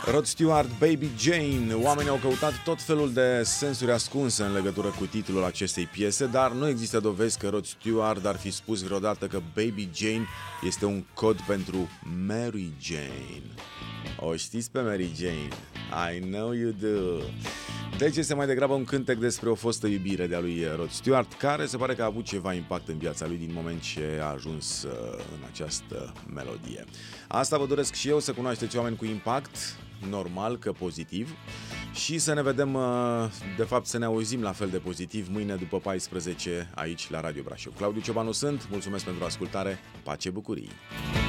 Rod Stewart, Baby Jane. Oamenii au căutat tot felul de sensuri ascunse în legătură cu titlul acestei piese, dar nu există dovezi că Rod Stewart ar fi spus vreodată că Baby Jane este un cod pentru Mary Jane. O știți pe Mary Jane? I know you do. Deci este mai degrabă un cântec despre o fostă iubire de-a lui Rod Stewart, care se pare că a avut ceva impact în viața lui din moment ce a ajuns în această melodie. Asta vă doresc și eu, să cunoașteți oameni cu impact, normal că pozitiv, și să ne vedem, de fapt să ne auzim la fel de pozitiv mâine după 14 aici la Radio Brașov. Claudiu Ciobanu sunt, mulțumesc pentru ascultare, pace, bucurii!